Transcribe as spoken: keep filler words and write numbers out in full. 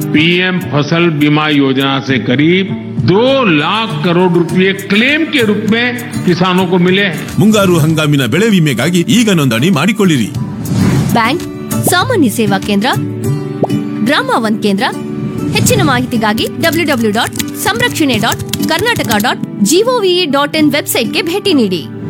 PM फसल बीमा योजना से करीब दो लाख करोड़ रुपए क्लेम के रूप में किसानों को मिले हैं। ಮುಂಗಾರು ಹಂಗಾಮಿನ ಬೆಳೆ ವಿಮೆಗಾಗಿ ಈಗ ನೋಂದಣಿ ಮಾಡಿಕೊಳ್ಳಿರಿ. ಬ್ಯಾಂಕ್, ಸಾಮಾನ್ಯ ಸೇವಾ ಕೇಂದ್ರ, ಗ್ರಾಮ ಒನ್ ಕೇಂದ್ರ. ಹೆಚ್ಚಿನ ಮಾಹಿತಿಗಾಗಿ ಡಬ್ಲ್ಯೂ ಡಬ್ಲ್ಯೂ ಡಾಟ್ ಸಂರಕ್ಷಣೆ dot Karnataka dot gov dot in ವೆಬ್ಸೈಟ್ಗೆ ಭೇಟಿ ನೀಡಿ.